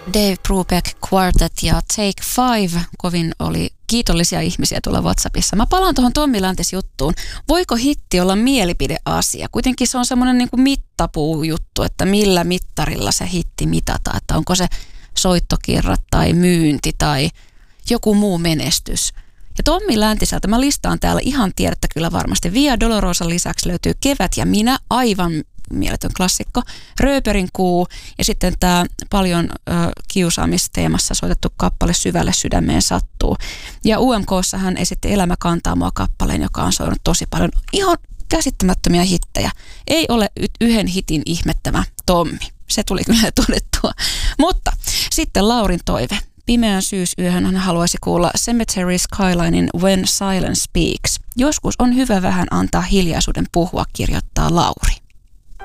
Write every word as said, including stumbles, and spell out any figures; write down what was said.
Dave Brubeck Quartet ja Take Five. Kovin oli kiitollisia ihmisiä tuolla WhatsAppissa. Mä palaan tuohon Tommi Läntis juttuun. Voiko hitti olla mielipideasia? Kuitenkin se on semmoinen niin kuin mittapuu-juttu, että millä mittarilla se hitti mitataan. Että onko se soittokirrat tai myynti tai joku muu menestys. Ja Tommi Läntiseltä mä listaan täällä ihan tiedettä kyllä varmasti. Via Dolorosan lisäksi löytyy Kevät ja minä, aivan mieletön klassikko, Rööperin kuu ja sitten tämä paljon ö, kiusaamisteemassa soitettu kappale Syvälle sydämeen sattuu. Ja U M K:ssa hän esitti Elämä kantaa mua -kappaleen, joka on soinut tosi paljon ihan käsittämättömiä hittejä. Ei ole y- yhden hitin ihmettävä Tommi. Se tuli kyllä todettua. Mutta sitten Laurin toive. Pimeän syysyöhön hän haluaisi kuulla Cemetery Skylinein When Silence Speaks. Joskus on hyvä vähän antaa hiljaisuuden puhua, kirjoittaa Lauri.